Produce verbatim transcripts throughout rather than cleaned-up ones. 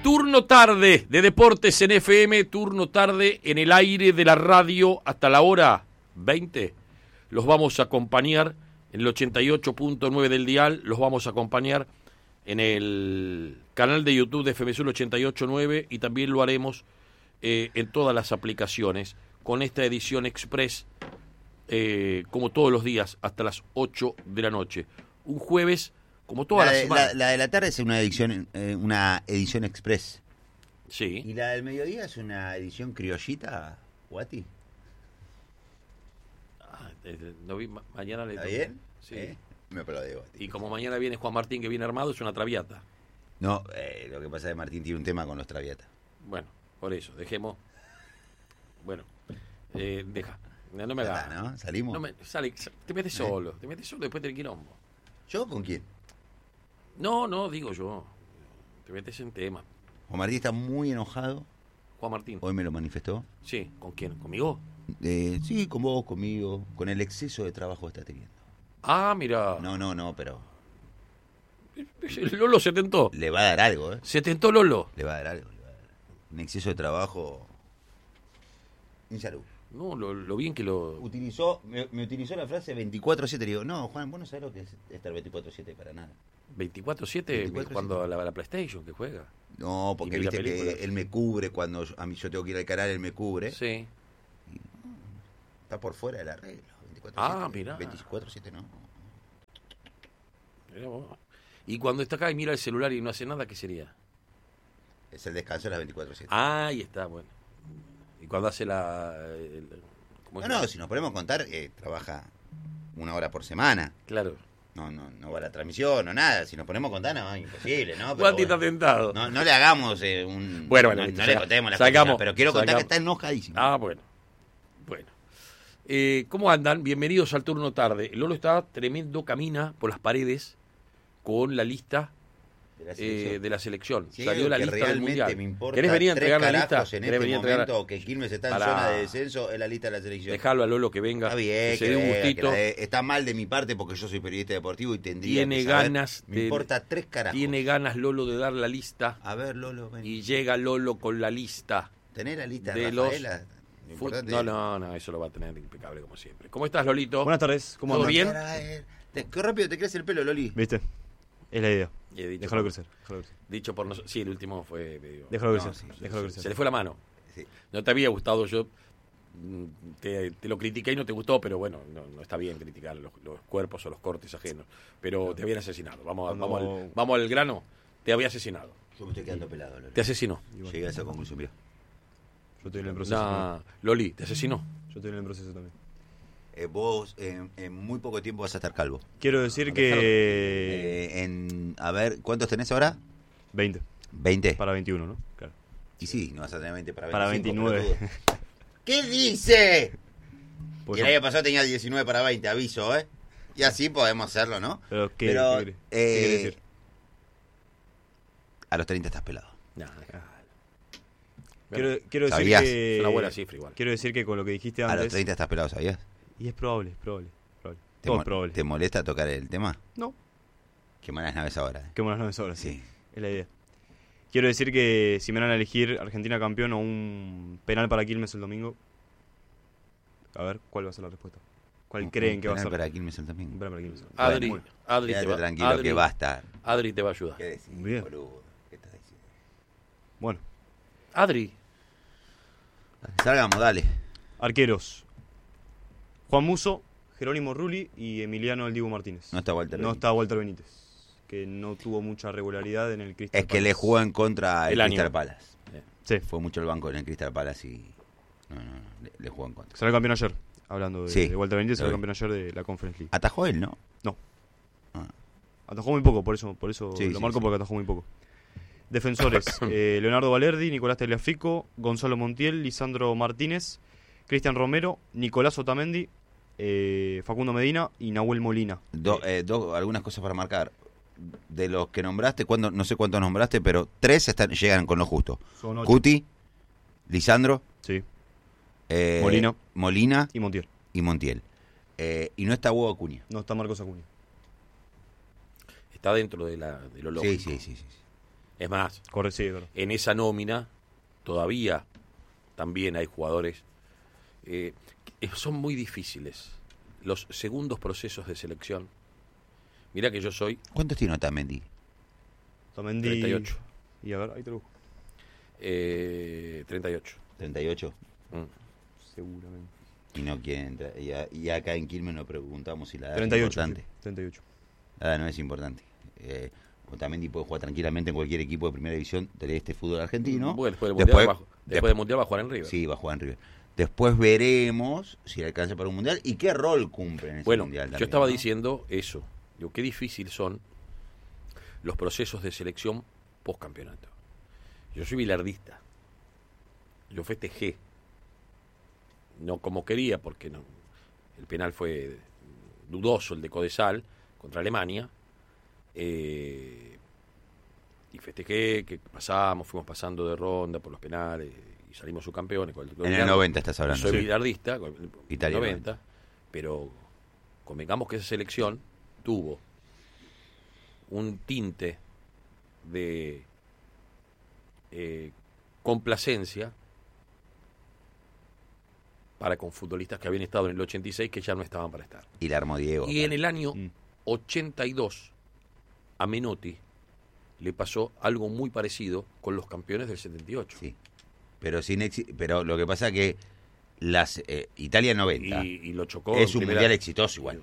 Turno tarde de Deportes en F M, turno tarde en el aire de la radio hasta la hora veinte. Los vamos a acompañar en el ochenta y ocho punto nueve del dial, los vamos a acompañar en el canal de YouTube de F M Sur ochenta y ocho punto nueve y también lo haremos eh, en todas las aplicaciones con esta edición express, eh, como todos los días, hasta las ocho de la noche. Un jueves, como toda la, la de, semana. La, la de la tarde es una edición, eh, una edición express. Sí. ¿Y la del mediodía es una edición criollita, Guati? Ah, eh, no vi, ma- mañana le ¿Está bien? Sí. ¿Eh? Me aplaudí, Guati. Y como mañana viene Juan Martín, que viene armado, es una traviata. No, eh, lo que pasa es que Martín tiene un tema con los travietas. Bueno, por eso, dejemos. Bueno, eh, deja. No, no me Ya hagas. está, ¿no? ¿Salimos? No me, sale, te metes ¿Eh? solo, te metes solo después del quilombo. ¿Yo con quién? No, no, digo yo. Te metes en tema. Juan Martín está muy enojado. Juan Martín. Hoy me lo manifestó. Sí, ¿con quién? ¿Conmigo? Eh, sí, con vos, conmigo, con el exceso de trabajo que está teniendo. Ah, mira. No, no, no, pero Lolo se tentó. le va a dar algo, ¿eh? Se tentó Lolo. Le va a dar algo. Le va a dar. Un exceso de trabajo. En salud. No, lo, lo bien que lo. Utilizó, me, me utilizó la frase veinticuatro siete. Le digo, no, Juan, vos no sabés lo que es estar veinticuatro siete para nada. veinticuatro siete veinticuatro cuando a la, a la PlayStation que juega. No, porque Y mira viste películas. que él me cubre cuando yo- a mí yo tengo que ir al canal, él me cubre. Sí. Está por fuera del arreglo. veinticuatro Ah, mirá. veinticuatro siete no. Mirá vos. Y cuando está acá y mira el celular y no hace nada, ¿qué sería? Es el descanso de las veinticuatro siete. Ah, ahí está, bueno. Y cuando hace la... el- ¿cómo es? No, no, si nos ponemos a contar, eh, trabaja una hora por semana. Claro. No, no, no va a la transmisión, no nada. Si nos ponemos a contar, no, imposible, ¿no? Pero Guati está bueno, tentado. no, no le hagamos eh, un... Bueno, bueno, no, listo, no le saca- contemos las sacamos, cosas, pero quiero contar sacamos. que está enojadísimo. Ah, bueno. Bueno. Eh, ¿Cómo andan? Bienvenidos al turno tarde. Lolo está tremendo, camina por las paredes con la lista de la eh, selección. de la selección. Si hay Salió algo la que lista del realmente mundial. me importa ¿Querés venir a tres entregar la lista? carajos en ¿Querés este venir a entregar? momento que Quilmes está en Pará. zona de descenso es la lista de la selección. Dejalo a Lolo que venga. Está bien, que se que dé un venga, que gustito. la de- está mal de mi parte porque yo soy periodista deportivo y tendría Tiene que saber. ganas Me de- importa tres carajos. Tiene ganas Lolo de dar la lista. A ver, Lolo, ven. Y llega Lolo con la lista. ¿Tenés la lista de de los Rafaela? Lo Fut- importante No, es- no, no, eso lo va a tener impecable como siempre. ¿Cómo estás, Lolito? Buenas tardes, ¿cómo ¿Todo andan? bien? Traer. Te- Qué rápido te crece el pelo, Loli. ¿Viste? Es la idea. Y he dicho Déjalo por- crecer, déjalo crecer. Dicho por nosotros. Sí, el último fue medio- Déjalo No, crecer, sí, déjalo Se crecer. le fue la mano. Sí. No te había gustado, yo mm, te, te lo critiqué y no te gustó, pero bueno, no, no está bien criticar los, los cuerpos o los cortes ajenos. Pero te habían asesinado. Vamos, a- Cuando- vamos, al, vamos al grano. Te había asesinado. Yo me estoy quedando pelado, Loli. Te asesinó. Y bueno, Llegué a esa conclusión, mira. yo estoy en el proceso. No, también. Loli, te asesinó. Yo estoy en el proceso también. Eh, vos eh, en muy poco tiempo vas a estar calvo. Quiero decir Déjalo. que... Eh, en, a ver, ¿cuántos tenés ahora? veinte, veinte. para veintiuno, ¿no? Claro. Y sí, no vas a tener veinte para Para veinticinco, veintinueve. pelotudo. ¿Qué dice? Pues y el yo- año pasado tenía diecinueve para veinte, aviso, ¿eh? Y así podemos hacerlo, ¿no? Pero, ¿qué, Pero, qué quiere- eh, qué quiere decir? A los treinta estás pelado. No, Quiero, quiero decir ¿Sabías? que... es una buena cifra igual. Quiero decir que con lo que dijiste A los antes... treinta estás pelado, ¿sabías? Y es probable, es probable. probable. ¿Te, Todo mo- es probable. ¿Te molesta tocar el tema? No. Qué malas naves ahora. ¿eh? Qué buenas noches ahora, sí. Sí. Es la idea. Quiero decir que si me van a elegir Argentina campeón o un penal para Quilmes el domingo, a ver, ¿cuál va a ser la respuesta? ¿Cuál Un- creen un que va a penal ser? para Quilmes el domingo. Un penal para Quilmes. Adri, Bueno, Adri, te Quédate va, tranquilo Adri, que va a estar. Adri te va a ayudar. ¿Qué decís, Bien. boludo? ¿Qué estás diciendo? bueno, Adri, Salgamos, dale. arqueros. Juan Muso, Jerónimo Rulli y Emiliano El Dibu Martínez. No está Walter No Benítez. está Walter Benítez, que no tuvo mucha regularidad en el Crystal Es que le Palace. jugó en contra El el año. Crystal Palace. Sí, Fue mucho el banco en el Crystal Palace y... No, no, no, le, le jugó en contra. salió campeón ayer. Hablando de, Sí, de Walter Benítez, lo salió vi. campeón ayer de la Conference League. Atajó él, ¿no? No. Ah. Atajó muy poco, por eso, por eso Sí, lo sí, marco sí. porque atajó muy poco. Defensores, eh, Leonardo Valerdi, Nicolás Tagliafico, Gonzalo Montiel, Lisandro Martínez, Cristian Romero, Nicolás Otamendi, eh, Facundo Medina y Nahuel Molina. Do- eh, do- algunas cosas para marcar. De los que nombraste, cuando, no sé cuántos nombraste, pero tres están, llegan con lo justo. Son ocho. Cuti, Lisandro, Sí, eh, Molina. Molina y Montiel. y Montiel. Eh, y no está Hugo Acuña. No está Marcos Acuña. está dentro de, la, de lo lógico. Sí, sí, sí, sí. Es más, Corre, sí, verdad. en esa nómina todavía también hay jugadores eh, que son muy difíciles. Los segundos procesos de selección. Mirá que yo soy ¿Cuántos tiene Otamendi? Otamendi... treinta y ocho. Y a ver, ahí te lo busco. Eh, treinta y ocho. ¿treinta y ocho? Mm. Seguramente. Y no quiere entrar. Y, a- y acá en Quilmes nos preguntamos si la edad treinta y es ocho. importante. sí, treinta y ocho. La edad no es importante. Eh, Otamendi puede jugar tranquilamente en cualquier equipo de primera división del este fútbol argentino. Bueno, después del Mundial, va, después del Mundial va a jugar en River. Sí, va a jugar en River. Después veremos si le alcanza para un Mundial y qué rol cumple en ese Bueno, Mundial también, yo estaba ¿no? diciendo eso. Digo, qué difícil son los procesos de selección post campeonato. Yo soy bilardista. Yo festejé. No como quería, porque no. El penal fue dudoso, el de Codesal contra Alemania. Eh, y festejé que pasamos, fuimos pasando de ronda por los penales y salimos subcampeones. En el noventa estás hablando. Soy Sí. bilardista, con el Italia noventa, pero convengamos que esa selección tuvo un tinte de eh, complacencia para con futbolistas que habían estado en el ochenta y seis que ya no estaban para estar. Y la armó Diego. Y en el año Mm. ochenta y dos a Menotti le pasó algo muy parecido con los campeones del setenta y ocho. Sí. Pero, sin exi- pero lo que pasa que las eh, Italia noventa Y, y lo chocó. es en un primera- mundial exitoso igual.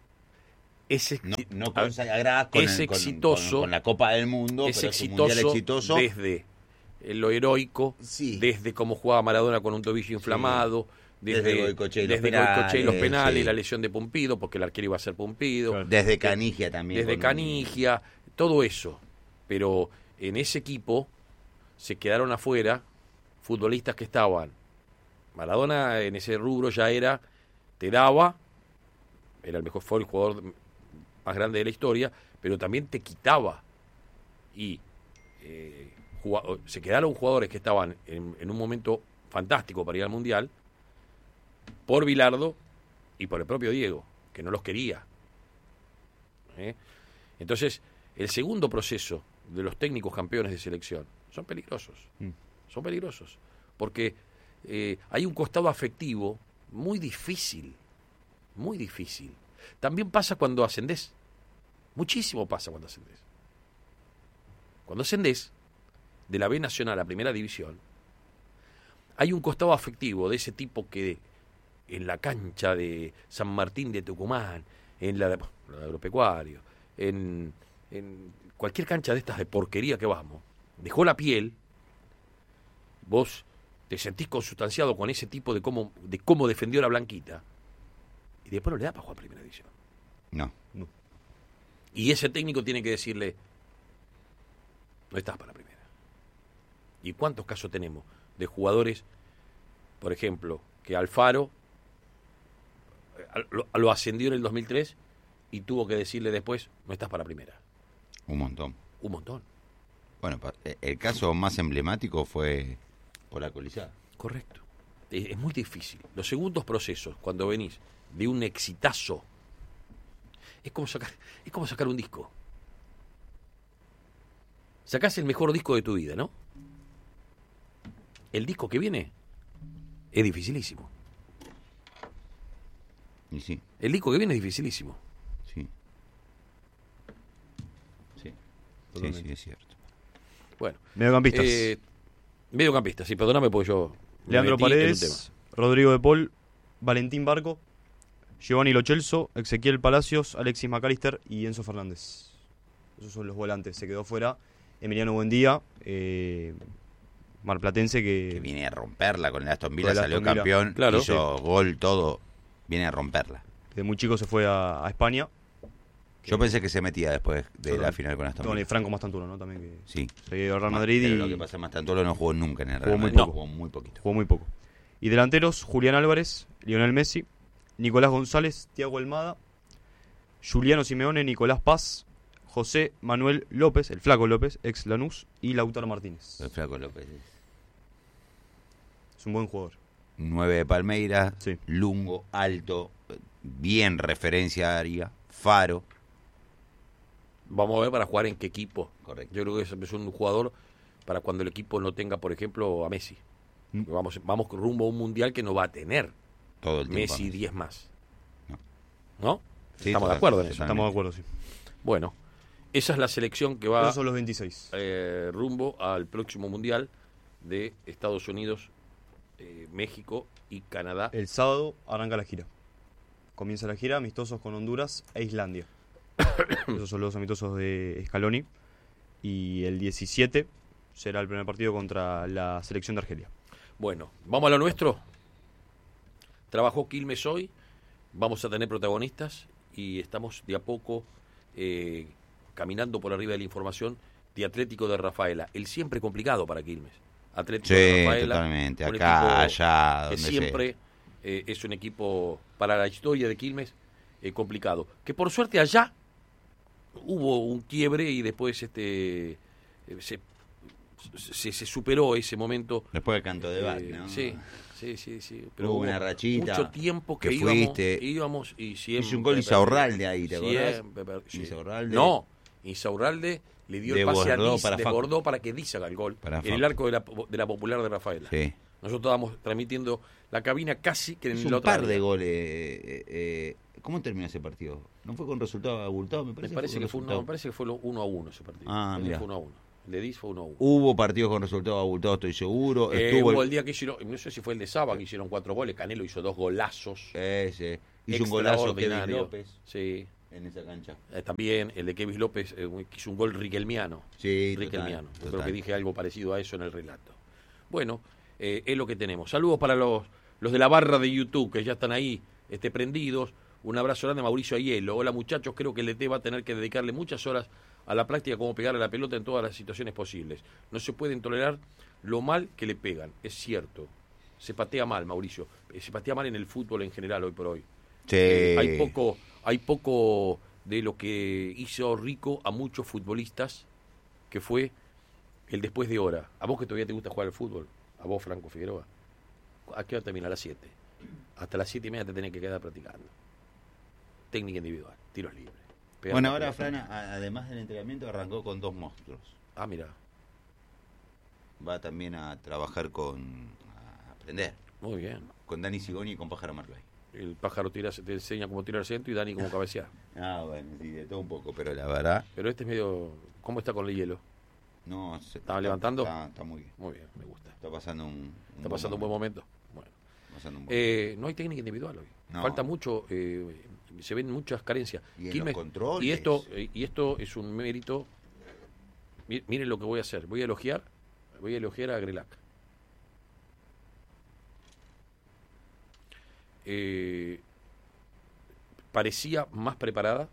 Es, No, exi- no a ver, consagrás con, es el- con- exitoso, con- con la Copa del Mundo, es pero es un mundial exitoso, exitoso. desde lo heroico, Sí. desde cómo jugaba Maradona con un tobillo inflamado, Desde desde, Goicoechea y los desde Goicoechea y los penales, penales, sí. la lesión de Pumpido, porque el arquero iba a ser Pumpido, Claro. Desde Canigia también. desde con un- Canigia, todo eso. Pero en ese equipo se quedaron afuera futbolistas que estaban. Maradona en ese rubro ya era, te daba, era el mejor, fue el jugador más grande de la historia, pero también te quitaba. Y eh, jugado- se quedaron jugadores que estaban en, en un momento fantástico para ir al Mundial, por Bilardo y por el propio Diego, que no los quería. ¿Eh? Entonces, el segundo proceso de los técnicos campeones de selección son peligrosos. Mm. Son peligrosos. Porque eh, hay un costado afectivo muy difícil. Muy difícil. También pasa cuando ascendés. Muchísimo pasa cuando ascendés. Cuando ascendés de la B Nacional a Primera División, hay un costado afectivo de ese tipo que en la cancha de San Martín de Tucumán, en la de, la de Agropecuario, en, en cualquier cancha de estas de porquería que vamos, dejó la piel, vos te sentís consustanciado con ese tipo de cómo, de cómo defendió la Blanquita, y después no le da para jugar Primera División. No. Y ese técnico tiene que decirle, no estás para Primera. ¿Y cuántos casos tenemos de jugadores, por ejemplo, que Alfaro eh, lo, lo ascendió en el dos mil tres y tuvo que decirle después, no estás para Primera? Un montón. Un montón. Bueno, pa- eh, el caso más emblemático fue Polaco Lizá. Correcto. Es, es muy difícil. Los segundos procesos, cuando venís de un exitazo, es como sacar, es como sacar un disco. Sacás el mejor disco de tu vida, ¿no? El disco que viene es dificilísimo. Y sí, El disco que viene es dificilísimo. sí. Sí, sí, Totalmente. sí, es cierto. Bueno. Mediocampistas. Eh, mediocampista, sí, perdóname porque yo me Leandro metí en un Paredes, Rodrigo de Paul, Valentín Barco, Giovanni Lo Celso, Ezequiel Palacios, Alexis McAllister y Enzo Fernández. Esos son los volantes. Se quedó fuera Emiliano Buendía, eh, marplatense que... Que viene a romperla con el Aston Villa, Con el salió Aston Villa. campeón, Claro. hizo gol, todo. Viene a romperla. de muy chico se fue a, a España. Yo pensé que se metía después de Yo la también. final con Aston Con Villa. el Franco Mastantuono, ¿no? También que Sí. se dio al Real Madrid Pero y lo que pasa más Tantolo no jugó nunca en el Jugó Real muy Madrid, poco. jugó muy poquito. jugó muy poco. Y delanteros, Julián Álvarez, Lionel Messi, Nicolás González, Thiago Almada, Juliano Simeone, Nicolás Paz, José Manuel López, el Flaco López, ex Lanús, y Lautaro Martínez. El Flaco López. Es un buen jugador. nueve de Palmeiras, Sí. Lungo, alto, bien referencia área, Faro. Vamos a ver para jugar en qué equipo. Correcto. Yo creo que es un jugador para cuando el equipo no tenga, por ejemplo, a Messi. Mm. Vamos, vamos rumbo a un mundial que no va a tener Todo el tiempo. Messi diez más. No. ¿No? Sí, Estamos de total- acuerdo en eso. totalmente. Estamos de acuerdo, sí. Bueno, esa es la selección que va Esos son los veintiséis. eh, rumbo al próximo mundial de Estados Unidos, eh, México y Canadá. El sábado arranca la gira. Comienza la gira, amistosos con Honduras e Islandia. Esos son los amistosos de Scaloni. Y el diecisiete será el primer partido contra la selección de Argelia. Bueno, vamos a lo nuestro. Trabajó Quilmes hoy, vamos a tener protagonistas y estamos de a poco eh, caminando por arriba de la información de Atlético de Rafaela. El siempre complicado para Quilmes. Atlético de Sí, Rafaela. totalmente. un Acá, equipo allá, que donde siempre eh, es un equipo para la historia de Quilmes eh, complicado. Que por suerte allá hubo un quiebre y después este eh, se, se, se superó ese momento. Después del canto de Bat, Eh, ¿no? Sí, sí, sí, sí. Hubo una rachita mucho tiempo que, que íbamos, fuiste. íbamos y siempre... Hizo un gol Insaurralde ahí, ¿te acordás? Siempre per- sí. Insaurralde. No, Insaurralde le dio el pase a Desbordó Diz, para Facu. desbordó para que Diz haga el gol Para en Facu. el arco de la, de la Popular de Rafaela. Sí. Nosotros estábamos transmitiendo la cabina casi que en Hizo la un otra par área. de goles. eh, eh, ¿Cómo terminó ese partido? ¿No fue con resultado abultado? Me Me parece, parece, con que fue, resultado- no, me parece que fue lo uno a uno ese partido. Ah, Ese mirá. fue uno a uno. El de Diz fue uno a uno. Hubo partidos con resultado abultado, estoy seguro. Eh, Estuvo hubo el- el día que hicieron, no sé si fue el de Saba, que hicieron cuatro goles. Canelo hizo dos golazos. Ese. Hizo un golazo Kevin extraordinarios. López Sí. en esa cancha. Eh, también el de Kevin López eh, hizo un gol riquelmiano. Sí, Riquelmiano. total, Yo creo total. que dije algo parecido a eso en el relato. Bueno, eh, es lo que tenemos. Saludos para los, los de la barra de YouTube que ya están ahí este, prendidos. Un abrazo grande a Mauricio Aiello. Hola muchachos, creo que el D T va a tener que dedicarle muchas horas a la práctica como pegarle la pelota en todas las situaciones posibles. No se pueden tolerar lo mal que le pegan. Es cierto. Se patea mal, Mauricio. Eh, Se patea mal en el fútbol en general hoy por hoy. Sí. Eh, hay poco hay poco de lo que hizo rico a muchos futbolistas, que fue el después de hora. A vos que todavía te gusta jugar al fútbol, a vos Franco Figueroa, ¿a qué hora termina? A las siete. Hasta las siete y media te tenés que quedar practicando. Técnica individual, tiros libres. pegar Bueno, la ahora pelota. Fran, a- además del entrenamiento, arrancó con dos monstruos. Ah, mira, Va también a trabajar con... a aprender. muy bien. Con Dani Sigoni y con Pájaro Marley. El pájaro tira, te enseña cómo tirar centro y Dani cómo cabecear. Ah, bueno, sí, de todo un poco, pero la verdad... Pero este es medio... ¿Cómo está con el hielo? No, se, ¿Estaba levantando? Está, está muy bien. Muy bien, me gusta. Está pasando un, un Está pasando un buen momento. Bueno. Pasando un buen Eh, no hay técnica individual hoy. No. Falta mucho, eh, se ven muchas carencias. Y en Quilmes- los controles. y esto, eh, y esto es un mérito. Mi- Miren lo que voy a hacer. Voy a elogiar, voy a elogiar a Grelac. Eh, parecía más preparada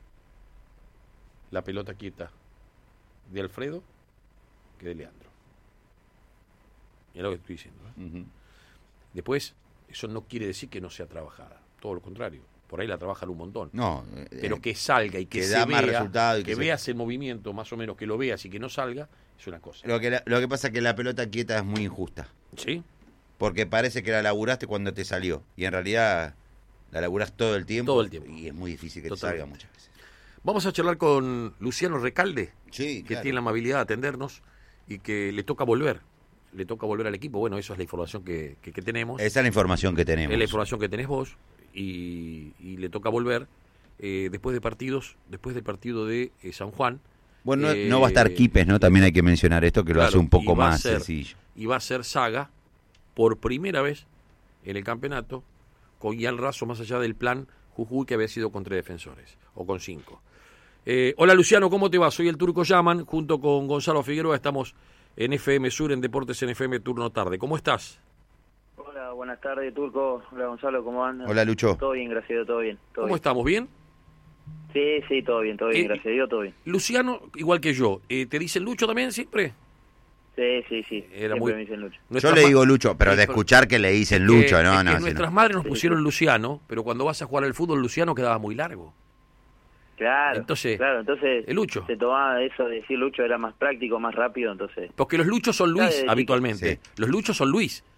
la pelota quieta de Alfredo que de Leandro. Mira lo que estoy diciendo. ¿eh? Ujú. Después, eso no quiere decir que no sea trabajada. Todo lo contrario. Por ahí la trabajan un montón. No, eh, Pero que salga y que, que se da más vea, resultado y que, que se- veas el movimiento, más o menos, que lo veas y que no salga, es una cosa. Lo que, la- lo que pasa es que la pelota quieta es muy injusta. ¿Sí? Porque parece que la laburaste cuando te salió. Y en realidad la laburás todo el tiempo. Todo el tiempo. Y es muy difícil que Totalmente. te salga muchas veces. Vamos a charlar con Luciano Recalde, Sí, que claro. tiene la amabilidad de atendernos y que le toca volver. Le toca volver al equipo. Bueno, eso es la información que, que, que tenemos. Esa es la información que tenemos. Es la información que tenés vos y, y le toca volver eh, después de partidos, después del partido de eh, San Juan. Bueno, no, Eh, no va a estar Quipes, ¿no? También hay que mencionar esto, que lo Claro, hace un y poco va a más ser- sencillo. Y va a ser Saga por primera vez en el campeonato con Ian Razo, más allá del plan Jujuy que había sido con tres defensores o con cinco. Eh, hola Luciano, ¿cómo te va? Soy el Turco Yaman, junto con Gonzalo Figueroa estamos en F M Sur, en Deportes en F M Turno Tarde. ¿Cómo estás? Hola, buenas tardes, Turco. Hola, Gonzalo, ¿cómo andas? Hola, Lucho. Todo bien, gracias a Dios, todo bien. Todo ¿Cómo bien. estamos? ¿Bien? Sí, sí, todo bien, todo bien, Eh, gracias a Dios, todo bien. Luciano, igual que yo, eh, ¿te dicen Lucho también siempre? Sí, sí, sí, Era siempre muy- me dicen Lucho. Yo Nuestras le ma- digo Lucho, pero Sí, de pero- escuchar que le dicen Es Lucho, que- no, es no. que si nuestras no. madres nos Sí, pusieron sí. Luciano, pero cuando vas a jugar al fútbol Luciano quedaba muy largo. Claro, Entonces, claro, entonces el Lucho. se tomaba eso de decir Lucho era más práctico, más rápido, entonces... Porque los Luchos son Luis Sabe decir- habitualmente. Sí. Los Luchos son Luis.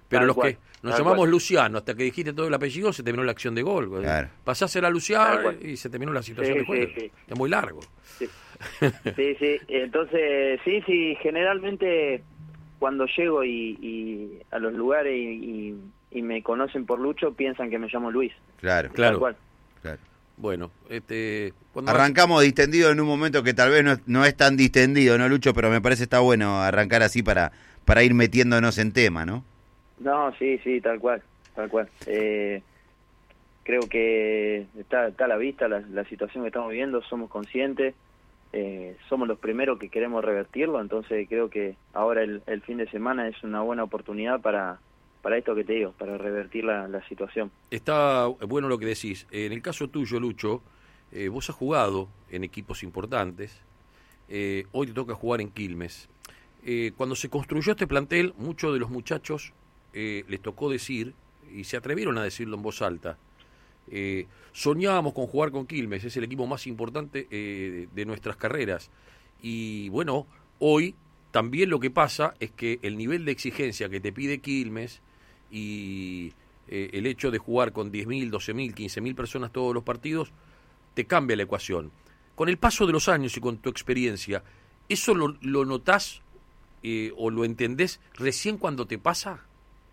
Pero Tal los cual, que nos tal llamamos cual. Luciano, hasta que dijiste todo el apellido, se terminó la acción de gol. Claro. Pasás a Tal Luciano cual. y se terminó la situación Sí, de juego. sí, sí. Es muy largo. Sí. sí, sí, entonces, sí, sí, generalmente cuando llego y, y a los lugares y, y, y me conocen por Lucho, piensan que me llamo Luis. Claro, Claro. Tal cual. claro. Bueno, este, cuando Arrancamos distendido en un momento que tal vez no, no es tan distendido, ¿no, Lucho? Pero me parece está bueno arrancar así para, para ir metiéndonos en tema, ¿no? No, sí, sí, tal cual, tal cual. Eh, creo que está, está a la vista la, la situación que estamos viviendo, somos conscientes, eh, somos los primeros que queremos revertirlo, entonces creo que ahora el, el fin de semana es una buena oportunidad para, para esto que te digo, para revertir la, la situación. Está bueno lo que decís. En el caso tuyo, Lucho, eh, vos has jugado en equipos importantes. Eh, hoy te toca jugar en Quilmes. Eh, cuando se construyó este plantel, muchos de los muchachos eh, les tocó decir, y se atrevieron a decirlo en voz alta, eh, soñábamos con jugar con Quilmes, es el equipo más importante eh, de nuestras carreras. Y bueno, hoy también lo que pasa es que el nivel de exigencia que te pide Quilmes y eh, el hecho de jugar con diez mil, doce mil, quince mil personas todos los partidos, te cambia la ecuación. Con el paso de los años y con tu experiencia, ¿eso lo, lo notás eh, o lo entendés recién cuando te pasa?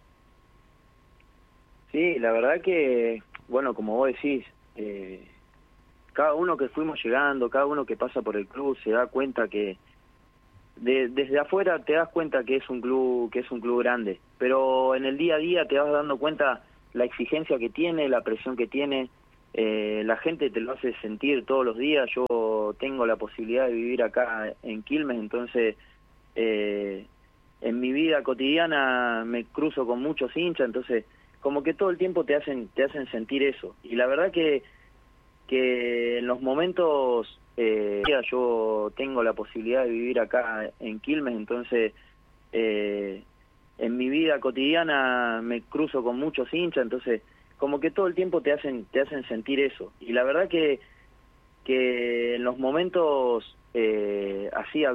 Sí, la verdad que, bueno, como vos decís, eh, cada uno que fuimos llegando, cada uno que pasa por el club se da cuenta que de, desde afuera te das cuenta que es un club que es un club grande, pero en el día a día te vas dando cuenta la exigencia que tiene, la presión que tiene, eh, la gente te lo hace sentir todos los días. Yo tengo la posibilidad de vivir acá en Quilmes, entonces eh, en mi vida cotidiana me cruzo con muchos hinchas, entonces como que todo el tiempo te hacen te hacen sentir eso, y la verdad que que en los momentos eh, yo tengo la posibilidad de vivir acá en Quilmes, entonces eh, en mi vida cotidiana me cruzo con muchos hinchas, entonces como que todo el tiempo te hacen te hacen sentir eso, y la verdad que que en los momentos eh, así